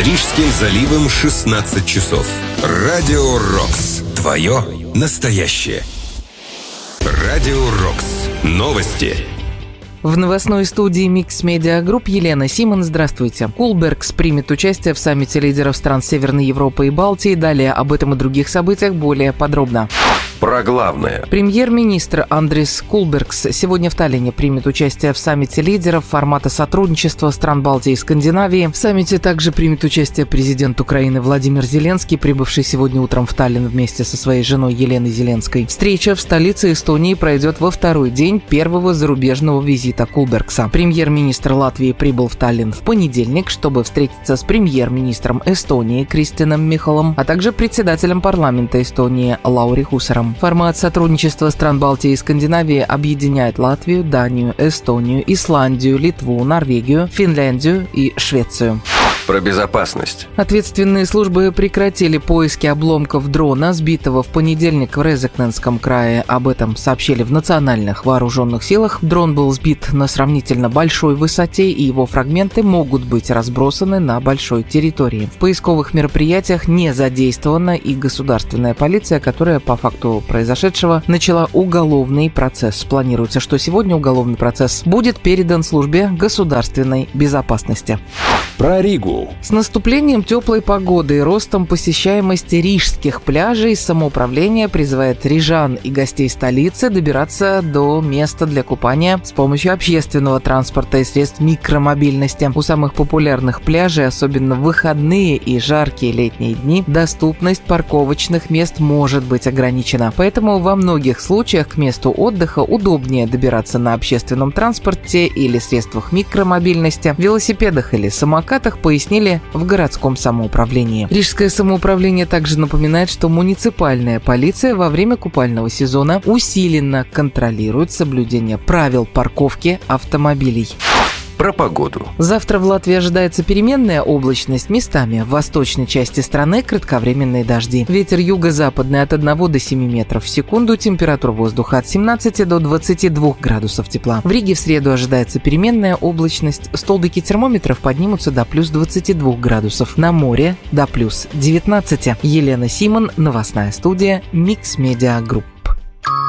Рижским заливом 16 часов. Радио Рокс. Твое настоящее. Радио Рокс. Новости. В новостной студии Mix Media Group Елена Симон. Здравствуйте. Кулбергс примет участие в саммите лидеров стран Северной Европы и Балтии. Далее об этом и других событиях более подробно. Про главное. Премьер-министр Андрис Кулбергс сегодня в Таллине примет участие в саммите лидеров формата сотрудничества стран Балтии и Скандинавии. В саммите также примет участие президент Украины Владимир Зеленский, прибывший сегодня утром в Таллин вместе со своей женой Еленой Зеленской. Встреча в столице Эстонии пройдет во второй день первого зарубежного визита Кулбергса. Премьер-министр Латвии прибыл в Таллин в понедельник, чтобы встретиться с премьер-министром Эстонии Кристином Михалом, а также председателем парламента Эстонии Лаури Хусаром. Формат сотрудничества стран Балтии и Скандинавии объединяет Латвию, Данию, Эстонию, Исландию, Литву, Норвегию, Финляндию и Швецию. Про безопасность. Ответственные службы прекратили поиски обломков дрона, сбитого в понедельник в Резекненском крае. Об этом сообщили в Национальных вооруженных силах. Дрон был сбит на сравнительно большой высоте, и его фрагменты могут быть разбросаны на большой территории. В поисковых мероприятиях не задействована и государственная полиция, которая по факту произошедшего начала уголовный процесс. Планируется, что сегодня уголовный процесс будет передан службе государственной безопасности. Про Ригу. С наступлением теплой погоды и ростом посещаемости рижских пляжей самоуправление призывает рижан и гостей столицы добираться до места для купания с помощью общественного транспорта и средств микромобильности. У самых популярных пляжей, особенно в выходные и жаркие летние дни, доступность парковочных мест может быть ограничена. Поэтому во многих случаях к месту отдыха удобнее добираться на общественном транспорте или средствах микромобильности, велосипедах или самокатах, пояснили в городском самоуправлении. Рижское самоуправление также напоминает, что муниципальная полиция во время купального сезона усиленно контролирует соблюдение правил парковки автомобилей. Про погоду. Завтра в Латвии ожидается переменная облачность, местами в восточной части страны кратковременные дожди. Ветер юго-западный от 1 до 7 метров в секунду, температура воздуха от 17 до 22 градусов тепла. В Риге в среду ожидается переменная облачность, столбики термометров поднимутся до плюс 22 градусов, на море до плюс 19. Елена Симон, новостная студия Mix Media Group.